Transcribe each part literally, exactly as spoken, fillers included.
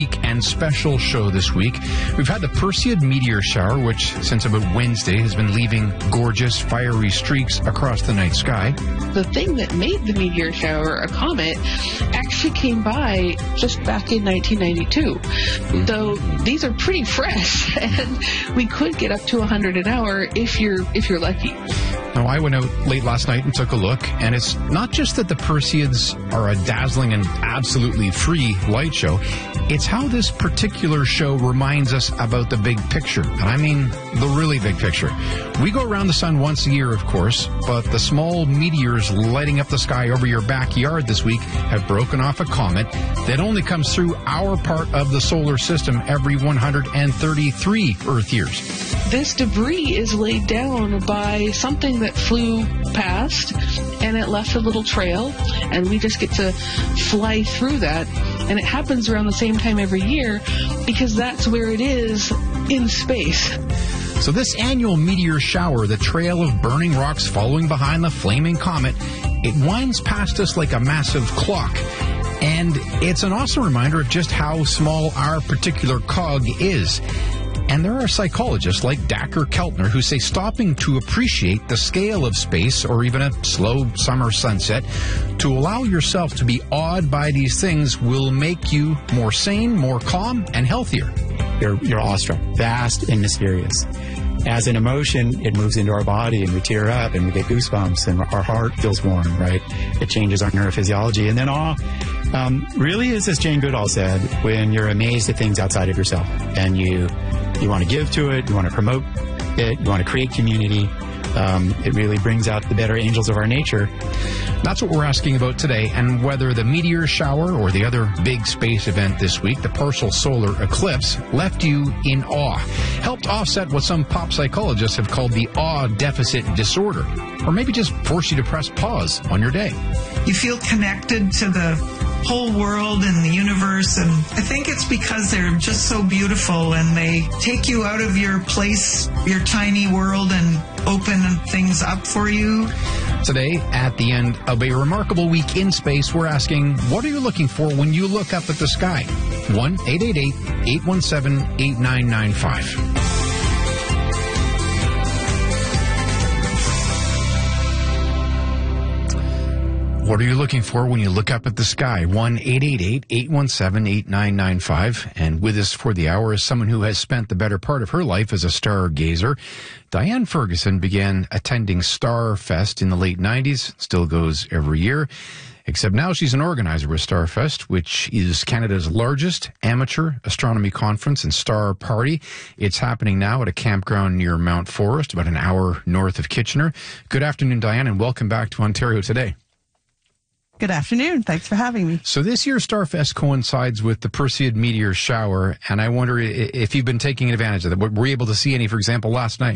and special show this week. We've had the Perseid meteor shower, which since about Wednesday has been leaving gorgeous fiery streaks across the night sky. The thing that made the meteor shower a comet actually came by just back in nineteen ninety-two. Mm-hmm. So these are pretty fresh, and we could get up to one hundred an hour if you're if you're lucky. Now, I went out late last night and took a look, and it's not just that the Perseids are a dazzling and absolutely free light show. It's how this particular show reminds us about the big picture, and I mean the really big picture. We go around the sun once a year, of course, but the small meteors lighting up the sky over your backyard this week have broken off a comet that only comes through our part of the solar system every one hundred thirty-three Earth years. This debris is laid down by something that flew past, and it left a little trail, and we just get to fly through that. And it happens around the same time every year because that's where it is in space. So this annual meteor shower, the trail of burning rocks following behind the flaming comet, it winds past us like a massive clock. And it's an awesome reminder of just how small our particular cog is. And there are psychologists like Dacher Keltner who say stopping to appreciate the scale of space or even a slow summer sunset to allow yourself to be awed by these things will make you more sane, more calm, and healthier. You're, you're awestruck, vast and mysterious. As an emotion, it moves into our body and we tear up and we get goosebumps and our heart feels warm, right? It changes our neurophysiology. And then awe um, really is, as Jane Goodall said, when you're amazed at things outside of yourself and you you want to give to it, you want to promote it, you want to create community. Um, it really brings out the better angels of our nature. That's what we're asking about today, and whether the meteor shower or the other big space event this week, the partial solar eclipse, left you in awe, helped offset what some pop psychologists have called the awe deficit disorder, or maybe just force you to press pause on your day. You feel connected to the whole world and the universe, and I think it's because they're just so beautiful and they take you out of your place, your tiny world, and open things up for you. Today, at the end of a remarkable week in space, we're asking, what are you looking for when you look up at the sky? one eight eight eight, eight one seven, eight nine nine five. What are you looking for when you look up at the sky? one eight eight eight, eight one seven, eight nine nine five. And with us for the hour is someone who has spent the better part of her life as a stargazer. Diane Ferguson began attending Starfest in the late nineties, still goes every year. Except now she's an organizer with Starfest, which is Canada's largest amateur astronomy conference and star party. It's happening now at a campground near Mount Forest, about an hour north of Kitchener. Good afternoon, Diane, and welcome back to Ontario Today. Good afternoon. Thanks for having me. So this year's Starfest coincides with the Perseid meteor shower, and I wonder if you've been taking advantage of that. Were you able to see any, for example, last night?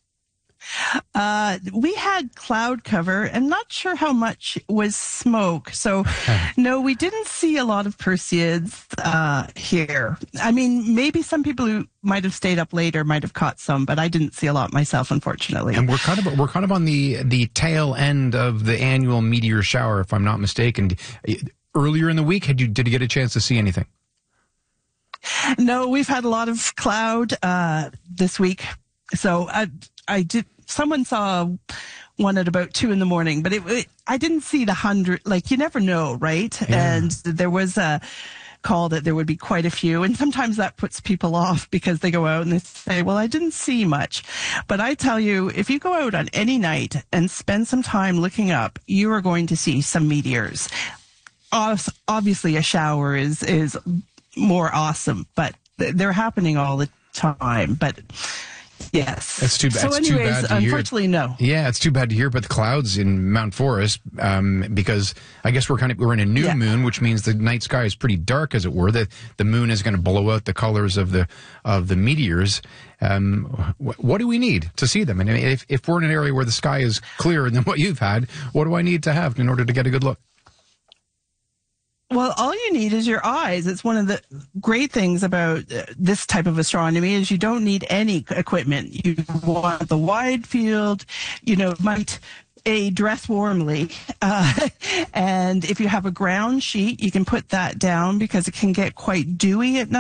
Uh, we had cloud cover and not sure how much was smoke. So no, we didn't see a lot of Perseids uh, here. I mean, maybe some people who might have stayed up later might have caught some, but I didn't see a lot myself, unfortunately. And we're kind of we're kind of on the the tail end of the annual meteor shower, if I'm not mistaken. Earlier in the week, had you did you get a chance to see anything? No, we've had a lot of cloud uh, this week. So I, I did. Someone saw one at about two in the morning, but it, it I didn't see the hundred. Like, you never know, right? Yeah. And there was a call that there would be quite a few, and sometimes that puts people off because they go out and they say, well, I didn't see much. But I tell you, if you go out on any night and spend some time looking up, you are going to see some meteors. Obviously, a shower is is more awesome, but they're happening all the time. But yes. That's too bad. So it's anyways, too bad to unfortunately, hear. no. Yeah, it's too bad to hear about the clouds in Mount Forest, um, because I guess we're kind of we're in a new yeah. moon, which means the night sky is pretty dark, as it were. That the moon is going to blow out the colors of the of the meteors. Um, wh- what do we need to see them? And if if we're in an area where the sky is clearer than what you've had, what do I need to have in order to get a good look? Well, all you need is your eyes. It's one of the great things about uh, this type of astronomy is you don't need any equipment. You want the wide field, you know, might a dress warmly. Uh, and if you have a ground sheet, you can put that down because it can get quite dewy at night.